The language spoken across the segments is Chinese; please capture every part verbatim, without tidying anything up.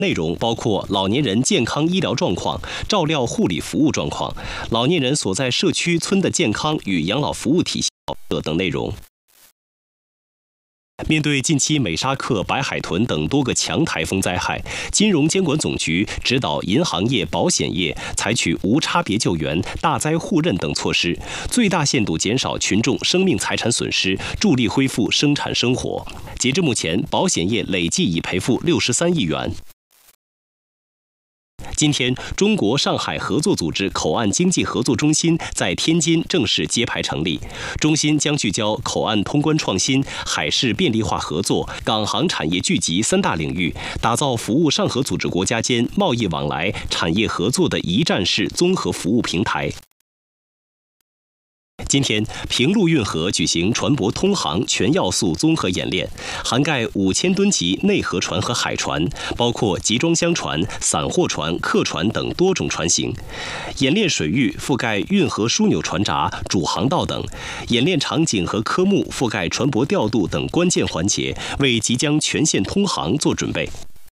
内容包括老年人健康医疗状况、照料护理服务状况、老年人所在社区村的健康与养老服务体系等内容。面对近期美沙克、白海豚等多个强台风灾害，金融监管总局指导银行业、保险业采取无差别救援、大灾互认等措施，最大限度减少群众生命财产损失，助力恢复生产生活。截至目前，保险业累计已赔付六十三亿元。今天，中国上海合作组织口岸经济合作中心在天津正式揭牌成立。中心将聚焦口岸通关创新、海事便利化合作、港航产业聚集三大领域，打造服务上合组织国家间贸易往来、产业合作的一站式综合服务平台。今天，平陆运河举行船舶通航全要素综合演练，涵盖五千吨级内河船和海船，包括集装箱船、散货船、客船等多种船型。演练水域覆盖运河枢纽船闸、主航道等，演练场景和科目覆盖船舶调度等关键环节，为即将全线通航做准备。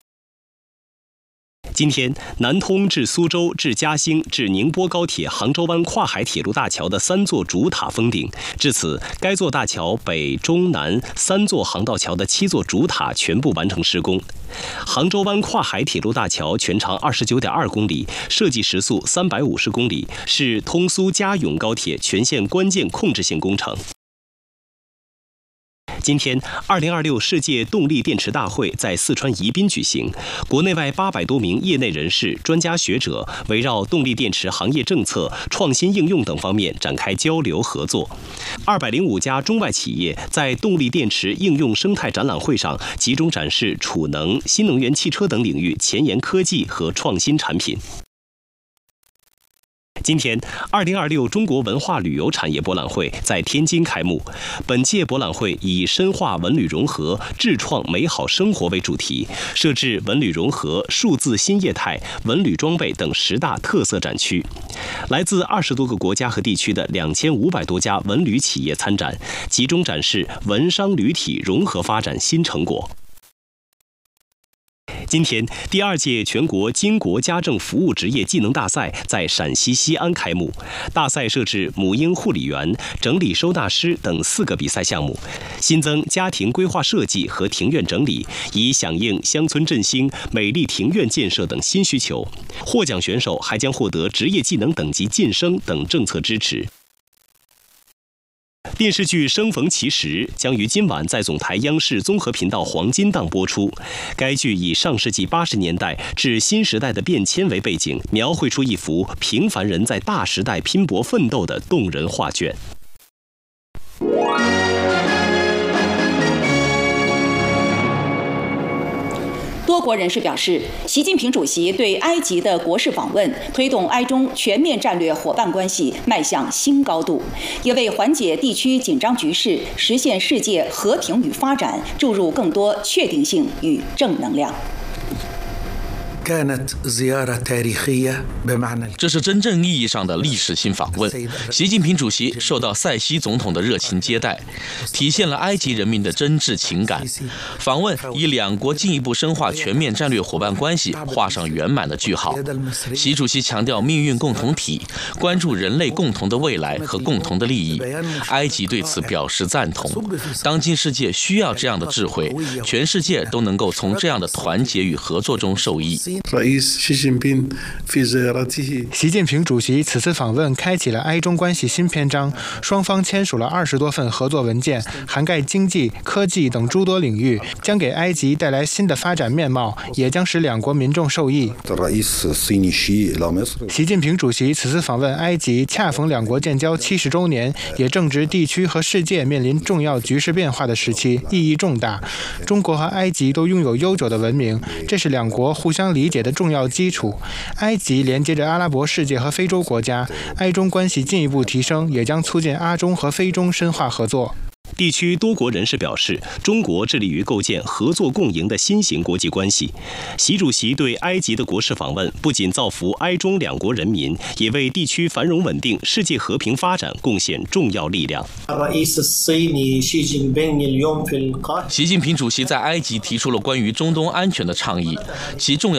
今天，南通至苏州、至嘉兴、至宁波高铁杭州湾跨海铁路大桥的三座主塔封顶。至此，该座大桥北、中、南三座航道桥的七座主塔全部完成施工。杭州湾跨海铁路大桥全长二十九点二公里，设计时速三百五十公里，是通苏嘉永高铁全线关键控制性工程。今天，二零二六世界动力电池大会在四川宜宾举行，国内外八百多名业内人士、专家学者围绕动力电池行业政策、创新应用等方面展开交流合作。二百零五家中外企业在动力电池应用生态展览会上集中展示储能、新能源汽车等领域前沿科技和创新产品。今天，二零二六中国文化旅游产业博览会在天津开幕。本届博览会以深化文旅融合、智创美好生活为主题，设置文旅融合、数字新业态、文旅装备等十大特色展区。来自二十多个国家和地区的两千五百多家文旅企业参展，集中展示文商旅体融合发展新成果。今天，第二届全国经国家政服务职业技能大赛在陕西西安开幕。大赛设置母婴护理员、整理收纳师等四个比赛项目，新增家庭规划设计和庭院整理，以响应乡村振兴、美丽庭院建设等新需求。获奖选手还将获得职业技能等级晋升等政策支持。电视剧《生逢其时》将于今晚在总台央视综合频道黄金档播出。该剧以上世纪八十年代至新时代的变迁为背景，描绘出一幅平凡人在大时代拼搏奋斗的动人画卷。 多国人士表示，习近平主席对埃及的国事访问，推动埃中全面战略伙伴关系迈向新高度，也为缓解地区紧张局势、实现世界和平与发展注入更多确定性与正能量。 这是真正意义上的历史性访问。习近平主席受到塞西总统的热情接待，体现了埃及人民的真挚情感。访问以两国进一步深化全面战略伙伴关系画上圆满的句号。习主席强调命运共同体，关注人类共同的未来和共同的利益。埃及对此表示赞同。当今世界需要这样的智慧，全世界都能够从这样的团结与合作中受益。 习近平主席此次访问开启了埃中关系新篇章，双方签署了二十多份合作文件，涵盖经济、科技等诸多领域，将给埃及带来新的发展面貌，也将使两国民众受益。习近平主席此次访问埃及，恰逢两国建交七十周年，也正值地区和世界面临重要局势变化的时期，意义重大。中国和埃及都拥有悠久的文明，这是两国互相理解的重要基础。埃及连接着阿拉伯世界和非洲国家，埃中关系进一步提升，也将促进阿中和非中深化合作。 地区多国人士表示，中国致力于构建合作共赢的新型国际关系。习主席对埃及的国事访问，不仅造福埃中两国人民，也为地区繁荣稳定、世界和平发展贡献重要力量。 习近平主席在埃及提出了关于中东安全的倡议，其重要